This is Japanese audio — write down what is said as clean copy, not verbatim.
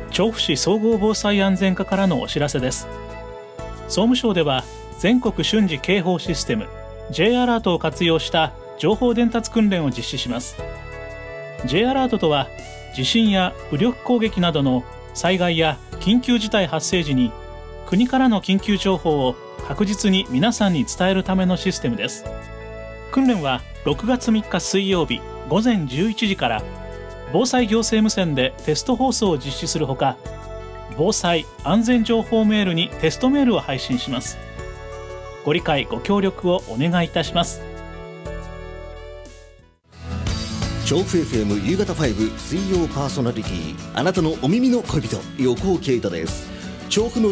調布市総合防災安全課からのお知らせです。総務省では全国瞬時警報システム J アラートを活用した情報伝達訓練を実施します。 J アラートとは地震や武力攻撃などの災害や緊急事態発生時に国からの緊急情報を確実に皆さんに伝えるためのシステムです。訓練は6月3日水曜日午前11時から防災行政無線でテスト放送を実施するほか、防災安全情報メールにテストメールを配信します。ご理解ご協力をお願いいたします。 調布 FM 夕方5水曜パーソナリティ、あなたのお耳の恋人、横尾啓太です。調布の